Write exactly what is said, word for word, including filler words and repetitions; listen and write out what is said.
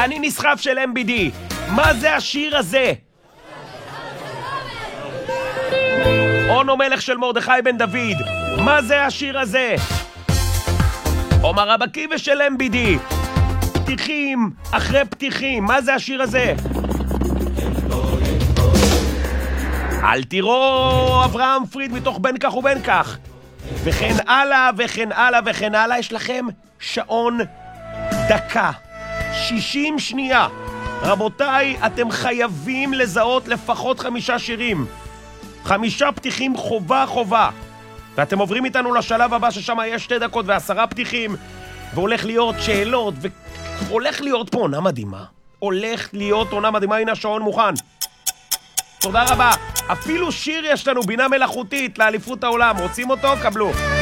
אני נסחף של אם בי די. מה זה השיר הזה? אונו מלך של מרדכי בן דוד. מה זה השיר הזה? עומר רבקי ושל אם בי די. פתיחים אחרי פתיחים. מה זה השיר הזה? אל תראו אברהם פריד מתוך בין כך ובין כך. וכן הלאה וכן הלאה וכן הלאה. יש לכם שעון דקה, שישים שניה. רבותיי, אתם חייבים לזהות לפחות חמישה שירים, חמישה פתיחים, חובה חובה. ואתם עוברים איתנו לשלב הבא ששם יש שתי דקות ועשרה פתיחים, והולך להיות שאלות, והולך להיות פה עונה מדהימה. הולך להיות עונה מדהימה. הנה השעון מוכן. תודה רבה. אפילו שיר יש לנו, בינה מלאכותית לאליפות העולם. רוצים אותו? קבלו.